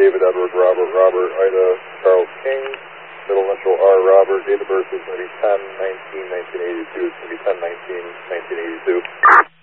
David Edward Robert Robert Ida Charles King, middle initial R Robert, date of birth is going to be 10-19-1982. It's going to be 10-19-1982.